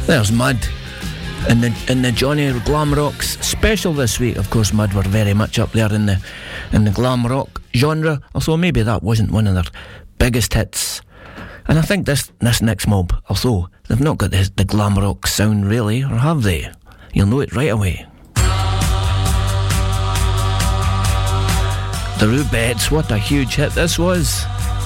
There's Mud in the Johnny Glam Rocks special this week. Of course, Mud were very much up there in the glam rock genre, although maybe that wasn't one of their biggest hits. And I think this next mob, although they've not got the glam rock sound really, or have they? You'll know it right away. The Rubettes, what a huge hit this was.